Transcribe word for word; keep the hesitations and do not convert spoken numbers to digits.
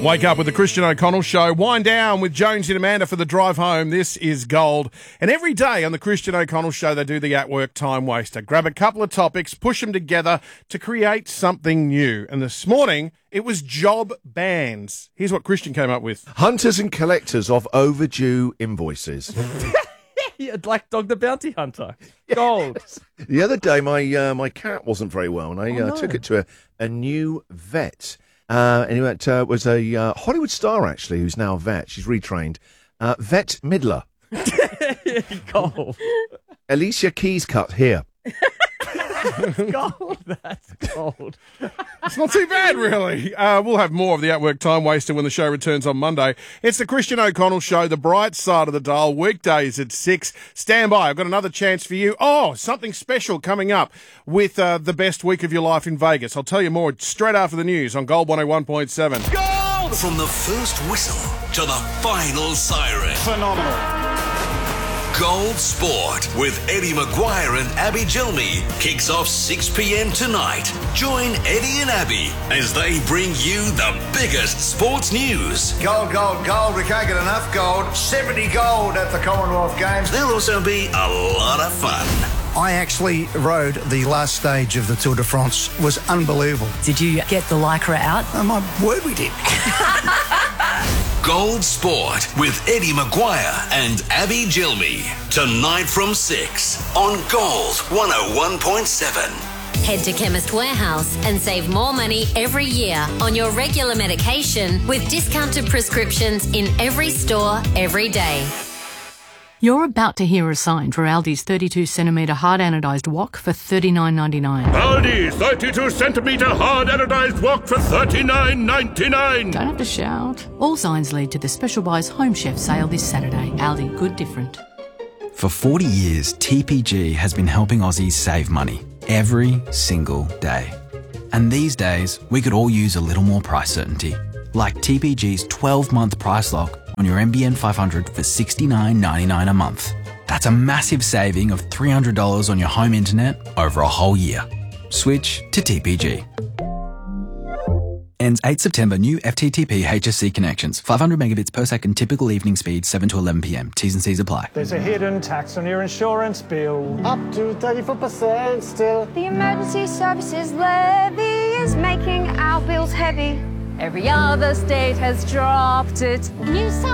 Wake up with the Christian O'Connell Show. Wind down with Jonesy and Amanda for the drive home. This is gold. And every day on the Christian O'Connell Show, they do the at-work time waster. Grab a couple of topics, push them together to create something new. And this morning, it was job bans. Here's what Christian came up with. Hunters and collectors of overdue invoices. Yeah, Black Dog the Bounty Hunter. Gold. Yes. The other day, my uh, my cat wasn't very well, and I Oh, uh, no. took it to a, a new vet. Uh, and it uh, was a uh, Hollywood star, actually, who's now a vet. She's retrained. Uh, Vet Midler. Gold. Alicia Keys-Cut here. Gold. That's gold. It's not too bad, really. Uh, we'll have more of the at-work time waster when the show returns on Monday. It's the Christian O'Connell Show, the bright side of the dial, weekdays at six. Stand by. I've got another chance for you. Oh, something special coming up with uh, the best week of your life in Vegas. I'll tell you more straight after the news on Gold one oh one point seven. Gold! From the first whistle to the final siren. Phenomenal. Gold Sport with Eddie Maguire and Abby Gilmy kicks off six p.m. tonight. Join Eddie and Abby as they bring you the biggest sports news. Gold, gold, gold. We can't get enough gold. seventy gold at the Commonwealth Games. There'll also be a lot of fun. I actually rode the last stage of the Tour de France. It was unbelievable. Did you get the lycra out? Oh, my word, we did. Gold Sport with Eddie Maguire and Abby Gilmy. Tonight from six on Gold one oh one point seven. Head to Chemist Warehouse and save more money every year on your regular medication with discounted prescriptions in every store every day. You're about to hear a sign for Aldi's thirty-two centimetre hard anodised wok for thirty-nine ninety-nine. Aldi, thirty-two centimetre hard anodised wok for thirty-nine ninety-nine. Don't have to shout. All signs lead to the Special Buys Home Chef sale this Saturday. Aldi, good different. For forty years, T P G has been helping Aussies save money every single day. And these days, we could all use a little more price certainty. Like T P G's twelve-month price lock on your N B N five hundred for sixty-nine ninety-nine a month. That's a massive saving of three hundred dollars on your home internet over a whole year. Switch to T P G. Ends eighth September. New F T T P H S C connections. five hundred megabits per second. Typical evening speed seven to eleven p.m. T's and C's apply. There's a hidden tax on your insurance bill. Up to thirty-four percent still. The emergency services levy is making our bills heavy. Every other state has dropped it. New South